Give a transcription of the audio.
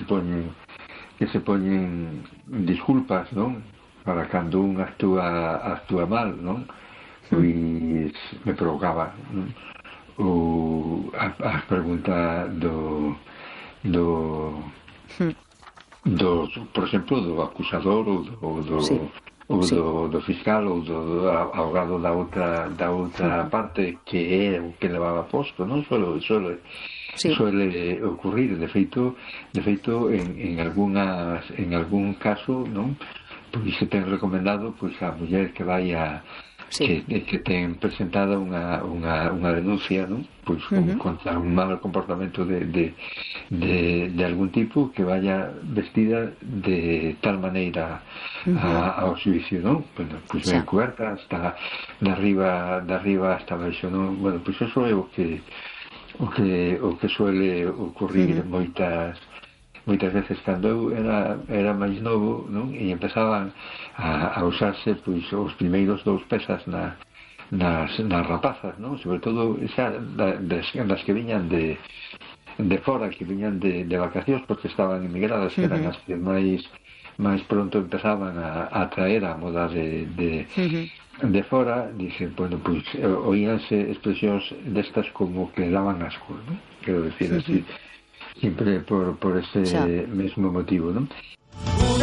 se poñen disculpas, non? Para cando un actúa mal, non? Pois me provocaba, non? Ou a pregunta do por exemplo, do acusador do fiscal ou do abogado da outra parte, que é o que levaba posto, non? Suele ocurrir, de feito en algún caso, non? Pois se ten recomendado pois a muller que vai que ten presentada unha denuncia, non? Pois contra un mal comportamento de algún tipo, que vaya vestida de tal maneira ao xuicio, non? Bueno, pois ben coberta hasta de arriba hasta baixo, non? Bueno, pois eso é o que suele ocurrir moitas veces cando eu era máis novo, non? E empezaban a usarse pois os primeiros 2 pesas nas rapazas, non? Sobre todo das que viñan de fora, que viñan de vacacións porque estaban emigradas, que eran as que máis pronto empezaban a traer a moda de fora. Dicen, bueno, pois oíanse expresións destas como que daban asco, non? Quero decir así, sempre por ese mesmo motivo, non?